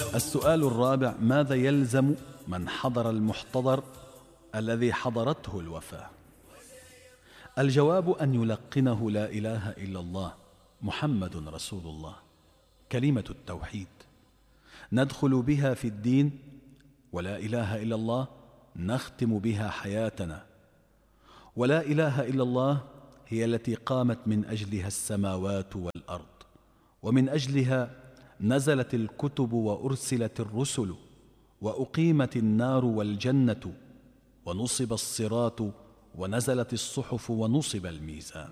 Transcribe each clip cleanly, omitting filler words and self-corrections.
السؤال الرابع: ماذا يلزم من حضر المحتضر الذي حضرته الوفاة؟ الجواب أن يلقنه لا إله إلا الله محمد رسول الله، كلمة التوحيد ندخل بها في الدين، ولا إله إلا الله نختم بها حياتنا. ولا إله إلا الله هي التي قامت من أجلها السماوات والأرض، ومن أجلها نزلت الكتب وأرسلت الرسل، وأقيمت النار والجنة، ونصب الصراط، ونزلت الصحف، ونصب الميزان.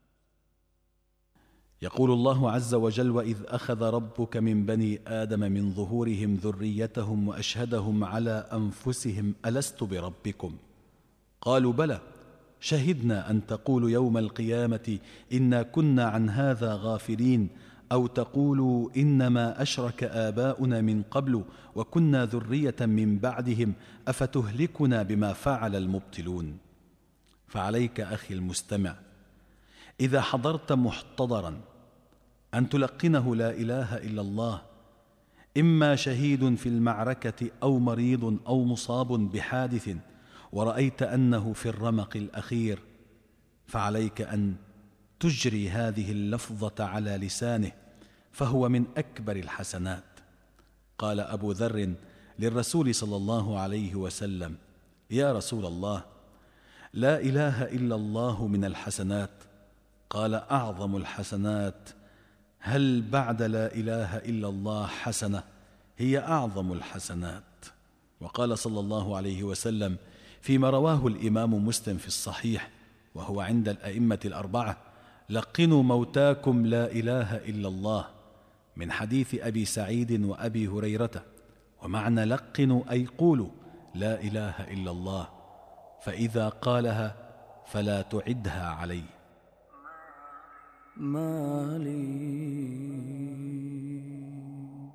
يقول الله عز وجل: وإذ أخذ ربك من بني آدم من ظهورهم ذريتهم وأشهدهم على أنفسهم ألست بربكم؟ قالوا بلى شهدنا أن تقولوا يوم القيامة إنا كنا عن هذا غافلين، أو تقولوا إنما أشرك آباؤنا من قبل وكنا ذرية من بعدهم أفتهلكنا بما فعل المبطلون. فعليك أخي المستمع إذا حضرت محتضرا أن تلقنه لا إله إلا الله، إما شهيد في المعركة أو مريض أو مصاب بحادث ورأيت أنه في الرمق الأخير، فعليك أن تجري هذه اللفظة على لسانه، فهو من أكبر الحسنات. قال أبو ذر للرسول صلى الله عليه وسلم: يا رسول الله، لا إله إلا الله من الحسنات؟ قال: أعظم الحسنات. هل بعد لا إله إلا الله حسنة؟ هي أعظم الحسنات. وقال صلى الله عليه وسلم فيما رواه الإمام مسلم في الصحيح وهو عند الأئمة الأربعة: لقنوا موتاكم لا إله إلا الله، من حديث أبي سعيد وأبي هريرة. ومعنى لقنوا أي قولوا لا إله إلا الله، فإذا قالها فلا تعدها عليه. ما لي